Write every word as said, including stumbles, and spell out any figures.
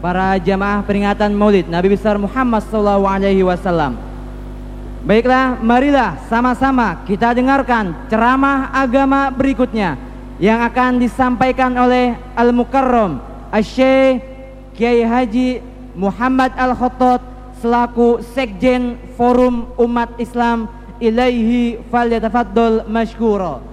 para jamaah peringatan Maulid Nabi besar Muhammad sallallahu alaihi wasallam. Baiklah, marilah sama-sama kita dengarkan ceramah agama berikutnya yang akan disampaikan oleh Al-Mukarram Asy-Syaikh Kiai Haji Muhammad Al-Khattab selaku Sekjen Forum Umat Islam. Ilaihi falyatafaddal mashkura.